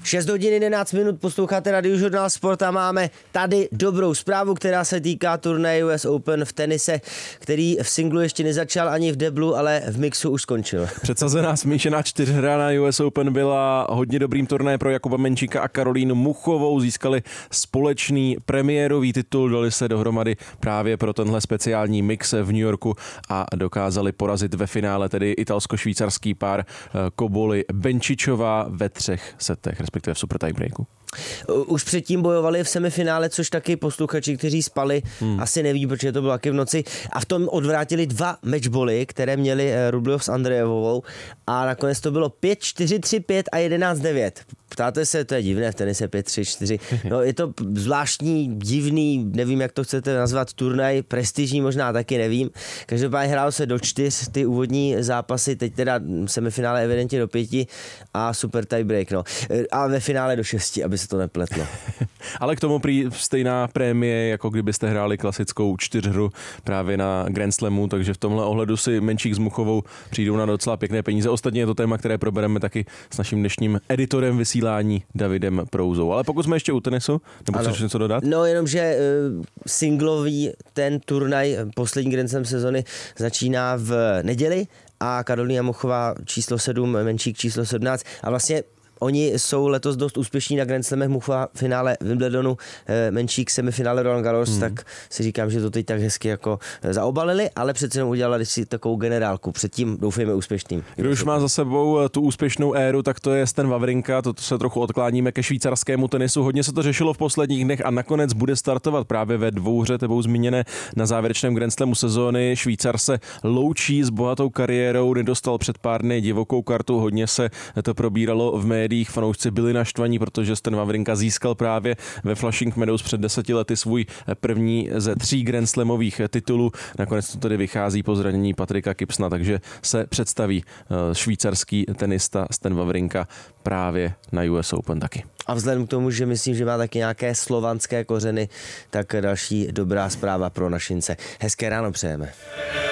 6 hodin 11 minut, posloucháte Radiožurnál Sport a máme tady dobrou zprávu, která se týká turnaje US Open v tenise, který v singlu ještě nezačal ani v deblu, ale v mixu už skončil. Předsazená smíšená čtyřhra na US Open byla hodně dobrým turnajem pro Jakuba Menčíka a Karolínu Muchovou. Získali společný premiérový titul, dali se dohromady právě pro tenhle speciální mix v New Yorku a dokázali porazit ve finále tedy italsko-švýcarský pár Koboli Benčičová ve 3 setech, respektive v super tiebreaku. Už předtím bojovali v semifinále, což taky posluchači, kteří spali, asi neví, protože to bylo taky v noci. A v tom odvrátili 2 matchboly, které měli Rublev s Andrejevovou. A nakonec to bylo 5-4, 3-5 a 11-9. Ptáte se, to je divné v tenise 5-3-4. No je to zvláštní, divný, nevím, jak to chcete nazvat, turnaj, prestižní možná taky, nevím. Každopádně hrálo se do 4 ty úvodní zápasy, teď teda semifinále evidentně do 5 a super tiebreak, no. A ve finále do 6, aby se to nepletlo. Ale k tomu prý stejná prémie, jako kdybyste hráli klasickou čtyřhru právě na Grand Slamu, takže v tomhle ohledu si Menčík s Muchovou přijdou na docela pěkné peníze. Ostatně je to téma, které probereme taky s naším dnešním editorem vysílání Davidem Prouzou. Ale pokud jsme ještě u tenisu, nebo chceš něco dodat? No jenom, že singlový ten turnaj poslední Grand Slam sezony začíná v neděli a Karolína Muchová číslo 7, Menčík číslo 17 a vlastně oni jsou letos dost úspěšní na Grand Slamech, Muchová v finále Wimbledonu, Menčík semifinále Roland Garros, tak si říkám, že to teď tak hezky jako zaobalili, ale přece jenom udělali si takovou generálku, předtím doufejme úspěšným. Kdo už má za sebou tu úspěšnou éru, tak to je Stan Wawrinka, to se trochu odkláníme ke švýcarskému tenisu, hodně se to řešilo v posledních dnech a nakonec bude startovat právě ve dvouhře tebou zmíněné na závěrečném Grand Slamu sezóny. Švýcar se loučí s bohatou kariérou, nedostal před pár dny divokou kartu, hodně se to probíralo v médiích. Fanoušci byli naštvaní, protože Stan Wawrinka získal právě ve Flushing Meadows před 10 lety svůj první ze 3 Grand Slamových titulů. Nakonec to tedy vychází po zranění Patricka Kipsna, takže se představí švýcarský tenista Stan Wawrinka právě na US Open taky. A vzhledem k tomu, že myslím, že má taky nějaké slovanské kořeny, tak další dobrá zpráva pro našince. Hezké ráno přejeme.